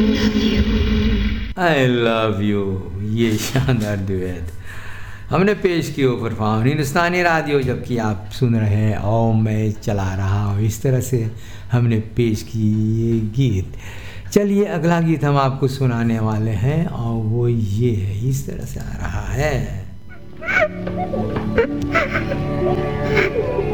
I love you, ये शानदार दुएट हमने पेश की ओवर फाउन हिंदुस्तानी राडियो, जबकि आप सुन रहे हैं और मैं चला रहा हूँ। इस तरह से हमने पेश की ये गीत। चलिए अगला गीत हम आपको सुनाने वाले हैं और वो ये है, इस तरह से आ रहा है।